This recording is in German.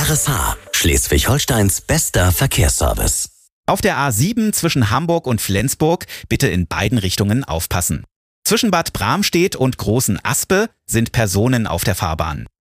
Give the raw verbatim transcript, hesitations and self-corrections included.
R S H, Schleswig-Holsteins bester Verkehrsservice. Auf der A sieben zwischen Hamburg und Flensburg bitte in beiden Richtungen aufpassen. Zwischen Bad Bramstedt und Großen Aspe sind Personen auf der Fahrbahn.